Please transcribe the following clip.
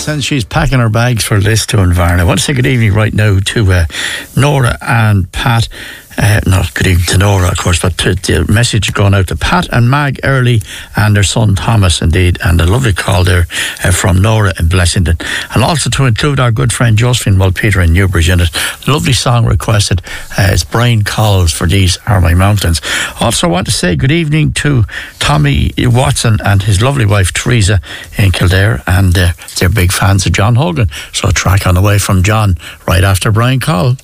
Yes, and she's packing her bags for Listo and Varna. I want to say good evening right now to Nora and Pat. Not good evening to Nora, of course, but the message going out to Pat and Mag Early and their son Thomas, indeed, and a lovely call there from Nora in Blessington. And also to include our good friend Josephine Walpeter in Newbridge in it. Lovely song requested. It's Brian Collins for These Are My Mountains. Also want to say good evening to Tommy Watson and his lovely wife Teresa in Kildare, and they're big fans of John Hogan. So a track on the way from John right after Brian Call.